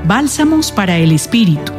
Bálsamos para el Espíritu.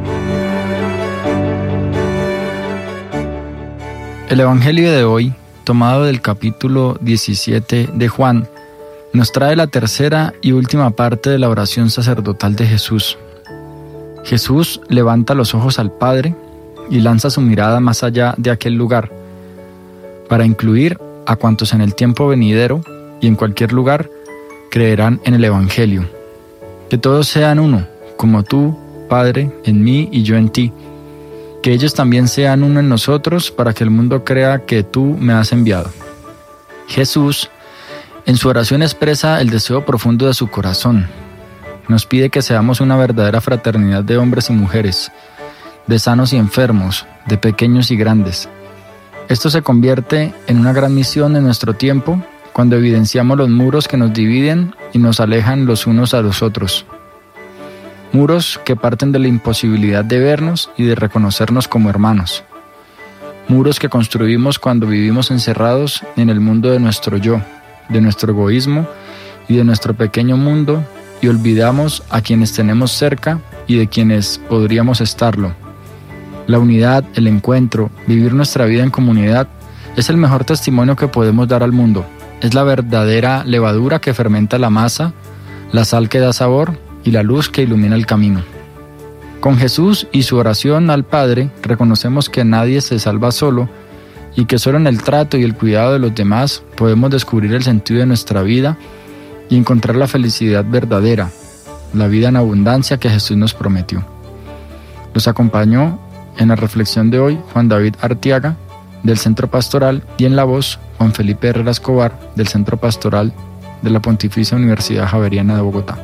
El Evangelio de hoy, tomado del capítulo 17 de Juan, nos trae la tercera y última parte de la oración sacerdotal de Jesús. Jesús levanta los ojos al Padre y lanza su mirada más allá de aquel lugar, para incluir a cuantos en el tiempo venidero y en cualquier lugar creerán en el Evangelio. Que todos sean uno, como tú, Padre, en mí y yo en ti. Que ellos también sean uno en nosotros, para que el mundo crea que tú me has enviado. Jesús, en su oración, expresa el deseo profundo de su corazón. Nos pide que seamos una verdadera fraternidad de hombres y mujeres, de sanos y enfermos, de pequeños y grandes. Esto se convierte en una gran misión en nuestro tiempo, cuando evidenciamos los muros que nos dividen y nos alejan los unos a los otros. Muros que parten de la imposibilidad de vernos y de reconocernos como hermanos. Muros que construimos cuando vivimos encerrados en el mundo de nuestro yo, de nuestro egoísmo y de nuestro pequeño mundo, y olvidamos a quienes tenemos cerca y de quienes podríamos estarlo. La unidad, el encuentro, vivir nuestra vida en comunidad es el mejor testimonio que podemos dar al mundo. Es la verdadera levadura que fermenta la masa, la sal que da sabor y la luz que ilumina el camino. Con Jesús y su oración al Padre, reconocemos que nadie se salva solo y que solo en el trato y el cuidado de los demás podemos descubrir el sentido de nuestra vida y encontrar la felicidad verdadera, la vida en abundancia que Jesús nos prometió. Los acompañó en la reflexión de hoy Juan David Artiaga, del Centro Pastoral, y en la voz Juan Felipe Herrera Escobar, del Centro Pastoral de la Pontificia Universidad Javeriana de Bogotá.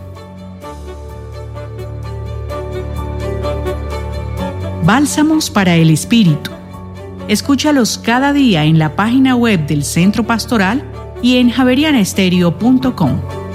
Bálsamos para el Espíritu. Escúchalos cada día en la página web del Centro Pastoral y en javerianaestereo.com.